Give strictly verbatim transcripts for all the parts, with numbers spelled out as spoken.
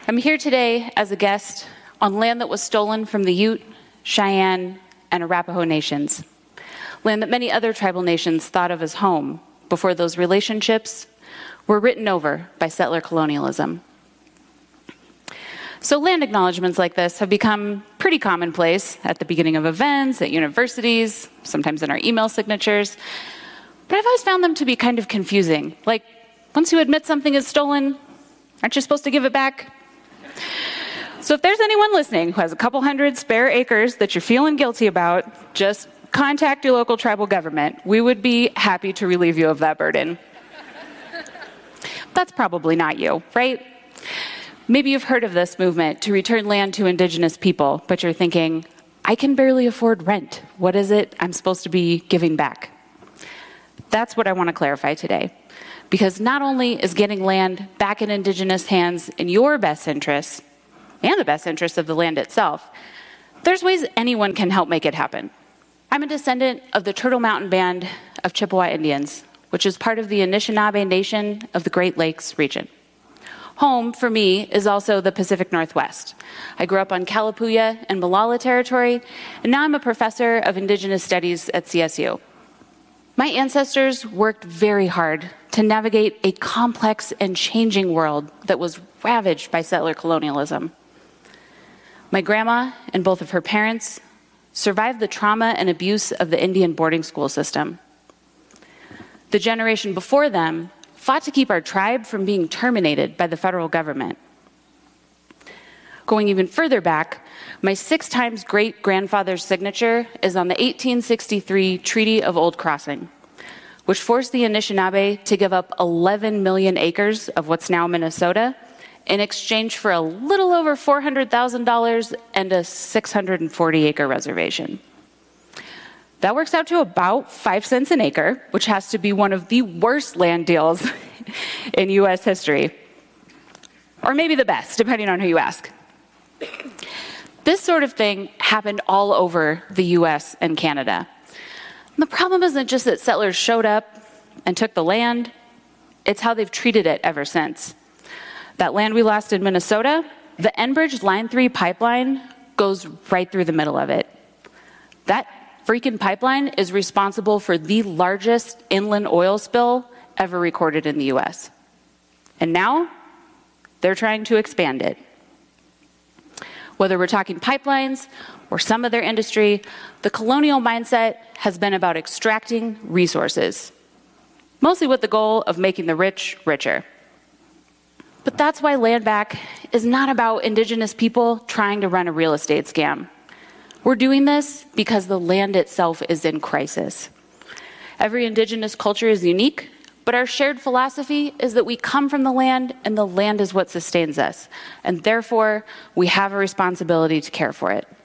I'm here today as a guest on land that was stolen from the Ute, Cheyenne, and Arapaho nations, land that many other tribal nations thought of as home before those relationships were written over by settler colonialism. So land acknowledgements like this have become pretty commonplace at the beginning of events, at universities, sometimes in our email signatures. But I've always found them to be kind of confusing. Like, once you admit something is stolen, aren't you supposed to give it back? So if there's anyone listening who has a couple hundred spare acres that you're feeling guilty about, just contact your local tribal government. We would be happy to relieve you of that burden. That's probably not you, right? Maybe you've heard of this movement to return land to indigenous people, but you're thinking, I can barely afford rent. What is it I'm supposed to be giving back? That's what I want to clarify today. Because not only is getting land back in indigenous hands in your best interests, and the best interests of the land itself, there's ways anyone can help make it happen. I'm a descendant of the Turtle Mountain Band of Chippewa Indians, which is part of the Anishinaabe Nation of the Great Lakes region. Home, for me, is also the Pacific Northwest. I grew up on Kalapuya and Molalla territory, and now I'm a professor of Indigenous Studies at C S U. My ancestors worked very hard to navigate a complex and changing world that was ravaged by settler colonialism. My grandma and both of her parents survived the trauma and abuse of the Indian boarding school system. The generation before them fought to keep our tribe from being terminated by the federal government. Going even further back, my six times great-grandfather's signature is on the eighteen sixty-three Treaty of Old Crossing, which forced the Anishinaabe to give up eleven million acres of what's now Minnesota in exchange for a little over four hundred thousand dollars and a six hundred forty acre reservation. That works out to about five cents an acre, which has to be one of the worst land deals in U S history. Or maybe the best, depending on who you ask. This sort of thing happened all over the U S and Canada. And the problem isn't just that settlers showed up and took the land, it's how they've treated it ever since. That land we lost in Minnesota, the Enbridge Line three pipeline goes right through the middle of it. That freaking pipeline is responsible for the largest inland oil spill ever recorded in the U S. And now, they're trying to expand it. Whether we're talking pipelines or some other industry, the colonial mindset has been about extracting resources, mostly with the goal of making the rich richer. But that's why land back is not about indigenous people trying to run a real estate scam. We're doing this because the land itself is in crisis. Every indigenous culture is unique, but our shared philosophy is that we come from the land and the land is what sustains us. And therefore, we have a responsibility to care for it.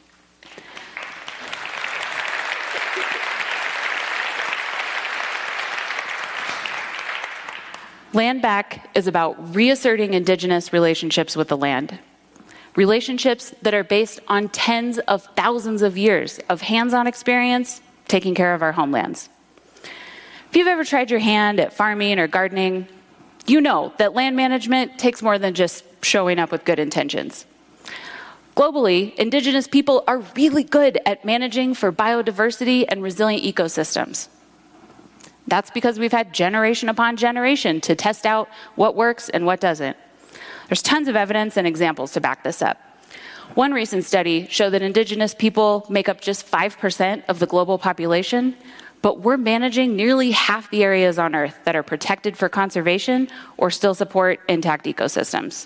Land back is about reasserting indigenous relationships with the land. Relationships that are based on tens of thousands of years of hands-on experience taking care of our homelands. If you've ever tried your hand at farming or gardening, you know that land management takes more than just showing up with good intentions. Globally, indigenous people are really good at managing for biodiversity and resilient ecosystems. That's because we've had generation upon generation to test out what works and what doesn't. There's tons of evidence and examples to back this up. One recent study showed that indigenous people make up just five percent of the global population, but we're managing nearly half the areas on Earth that are protected for conservation or still support intact ecosystems.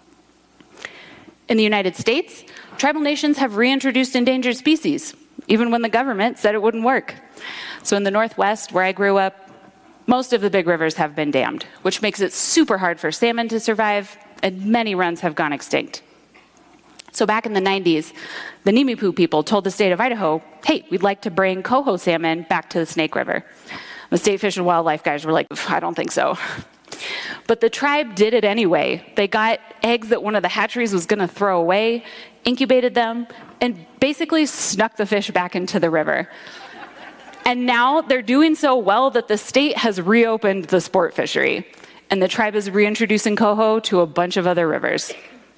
In the United States, tribal nations have reintroduced endangered species, even when the government said it wouldn't work. So in the Northwest, where I grew up, most of the big rivers have been dammed, which makes it super hard for salmon to survive, and many runs have gone extinct. So back in the nineties, the Nimiipuu people told the state of Idaho, hey, we'd like to bring coho salmon back to the Snake River. The state fish and wildlife guys were like, I don't think so. But the tribe did it anyway. They got eggs that one of the hatcheries was going to throw away, incubated them, and basically snuck the fish back into the river. And now they're doing so well that the state has reopened the sport fishery, and the tribe is reintroducing coho to a bunch of other rivers.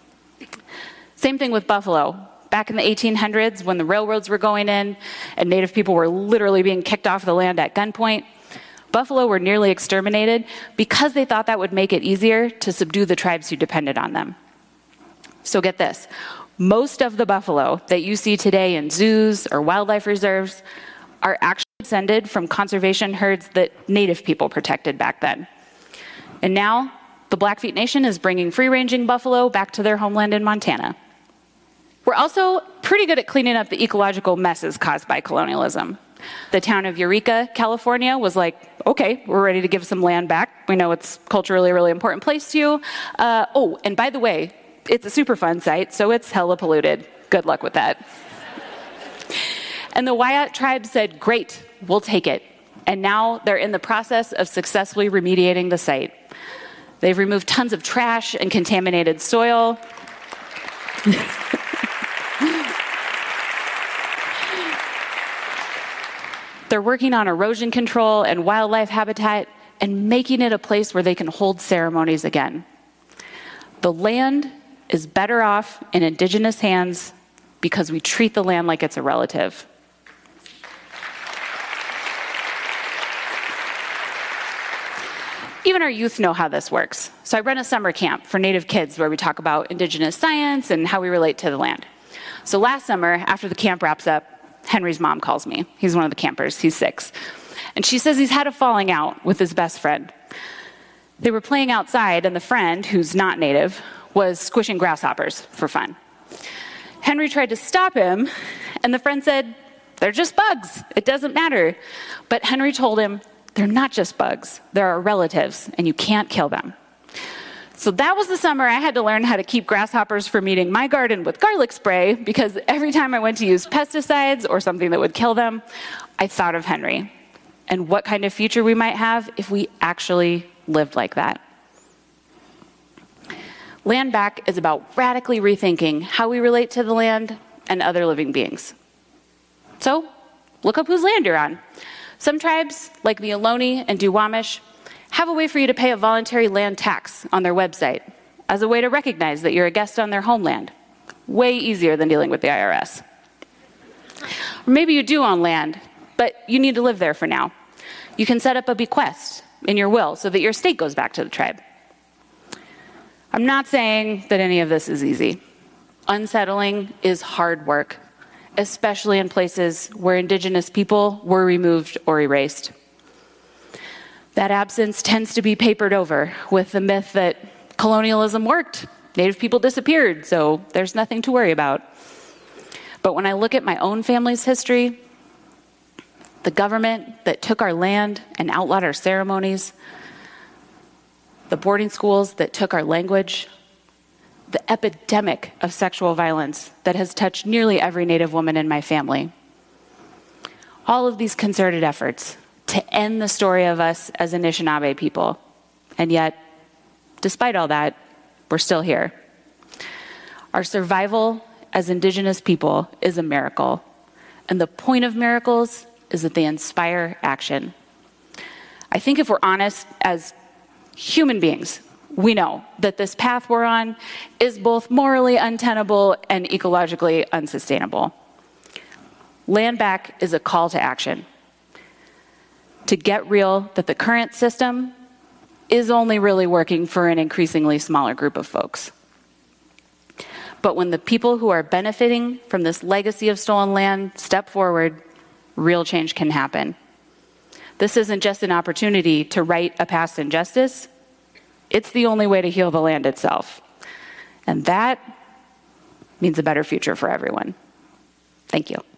Same thing with buffalo. Back in the eighteen hundreds, when the railroads were going in and Native people were literally being kicked off the land at gunpoint, buffalo were nearly exterminated because they thought that would make it easier to subdue the tribes who depended on them. So get this, most of the buffalo that you see today in zoos or wildlife reserves are actually descended from conservation herds that Native people protected back then. And now, the Blackfeet Nation is bringing free-ranging buffalo back to their homeland in Montana. We're also pretty good at cleaning up the ecological messes caused by colonialism. The town of Eureka, California was like, okay, we're ready to give some land back. We know it's culturally a really important place to you. Uh, oh, and by the way, it's a Superfund site, so it's hella polluted. Good luck with that. And the Wyatt tribe said, great, we'll take it. And now they're in the process of successfully remediating the site. They've removed tons of trash and contaminated soil. They're working on erosion control and wildlife habitat and making it a place where they can hold ceremonies again. The land is better off in Indigenous hands because we treat the land like it's a relative. Even our youth know how this works. So I run a summer camp for Native kids where we talk about Indigenous science and how we relate to the land. So last summer, after the camp wraps up, Henry's mom calls me. He's one of the campers. He's six. And she says he's had a falling out with his best friend. They were playing outside, and the friend, who's not Native, was squishing grasshoppers for fun. Henry tried to stop him, and the friend said, they're just bugs. It doesn't matter. But Henry told him, they're not just bugs. They're our relatives, and you can't kill them. So that was the summer I had to learn how to keep grasshoppers from eating my garden with garlic spray, because every time I went to use pesticides or something that would kill them, I thought of Henry and what kind of future we might have if we actually lived like that. Land Back is about radically rethinking how we relate to the land and other living beings. So look up whose land you're on. Some tribes, like the Ohlone and Duwamish, have a way for you to pay a voluntary land tax on their website as a way to recognize that you're a guest on their homeland. Way easier than dealing with the I R S. Or maybe you do own land, but you need to live there for now. You can set up a bequest in your will so that your estate goes back to the tribe. I'm not saying that any of this is easy. Unsettling is hard work, especially in places where Indigenous people were removed or erased. That absence tends to be papered over with the myth that colonialism worked, Native people disappeared, so there's nothing to worry about. But when I look at my own family's history, the government that took our land and outlawed our ceremonies, the boarding schools that took our language, the epidemic of sexual violence that has touched nearly every Native woman in my family, all of these concerted efforts to end the story of us as Anishinaabe people. And yet, despite all that, we're still here. Our survival as Indigenous people is a miracle. And the point of miracles is that they inspire action. I think if we're honest, as human beings, we know that this path we're on is both morally untenable and ecologically unsustainable. Land Back is a call to action. To get real that the current system is only really working for an increasingly smaller group of folks. But when the people who are benefiting from this legacy of stolen land step forward, real change can happen. This isn't just an opportunity to right a past injustice, it's the only way to heal the land itself. And that means a better future for everyone. Thank you.